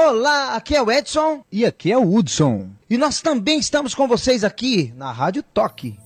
Olá, aqui é o Edson. E aqui é o Hudson. E nós também estamos com vocês aqui na Rádio Toque.